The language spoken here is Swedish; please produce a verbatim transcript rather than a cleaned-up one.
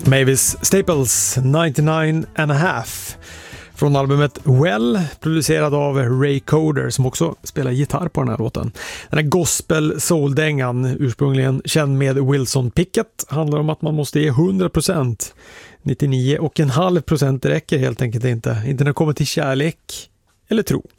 Mavis Staples ninety-nine and a half från albumet Well, producerad av Ray Coder som också spelar gitarr på den här låten. Den här gospel-soul-dängan, ursprungligen känd med Wilson Pickett, handlar om att man måste ge hundra procent. nittionio komma fem procent räcker helt enkelt inte. Inte när det kommer till kärlek eller tro.